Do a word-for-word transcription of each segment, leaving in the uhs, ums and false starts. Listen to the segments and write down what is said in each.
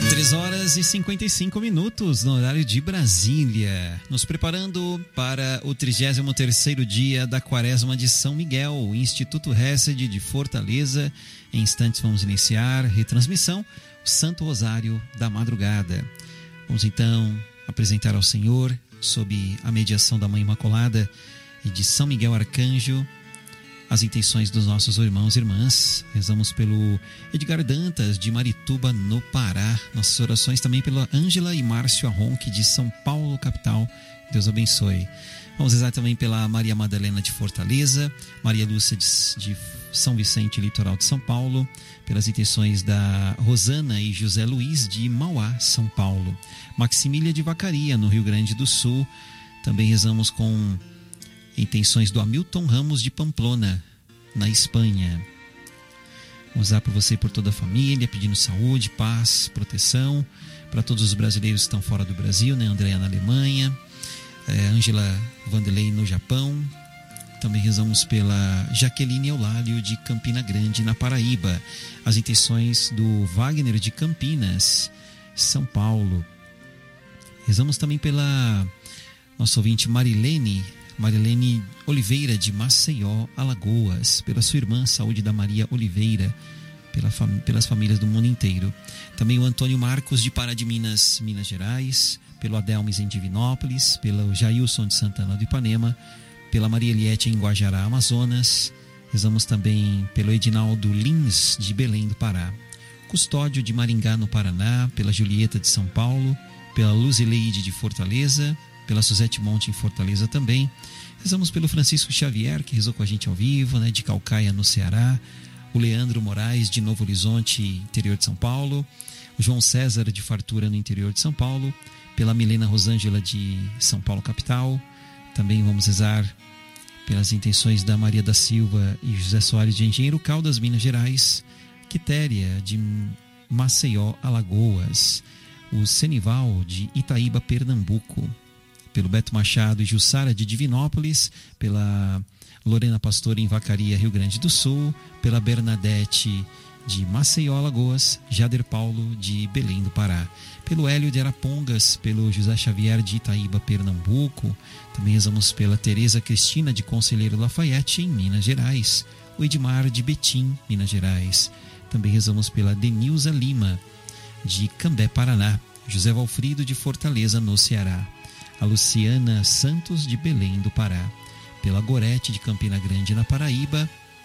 três horas e cinquenta e cinco minutos no horário de Brasília, nos preparando para o trigésimo terceiro dia da Quaresma de São Miguel, Instituto Hesed de Fortaleza. Em instantes vamos iniciar retransmissão, o Santo Rosário da Madrugada. Vamos então apresentar ao Senhor, sob a mediação da Mãe Imaculada e de São Miguel Arcanjo, as intenções dos nossos irmãos e irmãs. Rezamos pelo Edgar Dantas, de Marituba, no Pará. Nossas orações também pela Ângela e Márcio Arronque, de São Paulo, capital. Deus abençoe. Vamos rezar também pela Maria Madalena, de Fortaleza, Maria Lúcia, de, de São Vicente, litoral de São Paulo, pelas intenções da Rosana e José Luiz, de Mauá, São Paulo. Maximília de Vacaria, no Rio Grande do Sul. Também rezamos com intenções do Hamilton Ramos, de Pamplona, na Espanha. Vamos rezar por você e por toda a família, pedindo saúde, paz, proteção para todos os brasileiros que estão fora do Brasil, né? Andréa na Alemanha, Ângela é, Vanderlei no Japão. Também rezamos pela Jaqueline Eulálio, de Campina Grande, na Paraíba. As intenções do Wagner, de Campinas, São Paulo. Rezamos também pela nossa ouvinte Marilene, Marilene Oliveira, de Maceió, Alagoas, pela sua irmã Saúde da Maria Oliveira, pela fam- pelas famílias do mundo inteiro. Também o Antônio Marcos, de Pará de Minas, Minas Gerais, pelo Adelmes, em Divinópolis, pelo Jailson, de Santana do Ipanema, pela Maria Eliette, em Guajará, Amazonas. Rezamos também pelo Edinaldo Lins, de Belém do Pará, Custódio, de Maringá, no Paraná, pela Julieta, de São Paulo, pela Luzileide, de Fortaleza, pela Suzete Monte, em Fortaleza também. Rezamos pelo Francisco Xavier, que rezou com a gente ao vivo, né, de Calcaia, no Ceará, o Leandro Moraes, de Novo Horizonte, interior de São Paulo, o João César, de Fartura, no interior de São Paulo, pela Milena Rosângela, de São Paulo, capital. Também vamos rezar pelas intenções da Maria da Silva e José Soares, de Engenheiro Caldas, Minas Gerais, Quitéria, de Maceió, Alagoas, o Senival, de Itaíba, Pernambuco, pelo Beto Machado e Jussara, de Divinópolis, pela Lorena Pastor, em Vacaria, Rio Grande do Sul, pela Bernadette, de Maceió, Alagoas, Jader Paulo, de Belém do Pará, pelo Hélio de Arapongas, pelo José Xavier, de Itaíba, Pernambuco. Também rezamos pela Tereza Cristina, de Conselheiro Lafayette, em Minas Gerais, o Edmar, de Betim, Minas Gerais. Também rezamos pela Denilza Lima, de Cambé, Paraná, José Valfrido, de Fortaleza, no Ceará, a Luciana Santos, de Belém do Pará, pela Gorete, de Campina Grande, na Paraíba.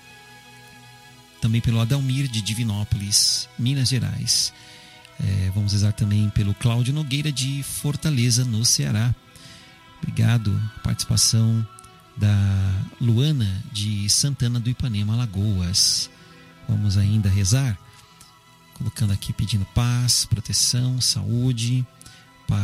Também pelo Adalmir, de Divinópolis, Minas Gerais. É, vamos rezar também pelo Cláudio Nogueira, de Fortaleza, no Ceará. Obrigado. Participação da Luana, de Santana do Ipanema, Alagoas. Vamos ainda rezar, colocando aqui, pedindo paz, proteção, saúde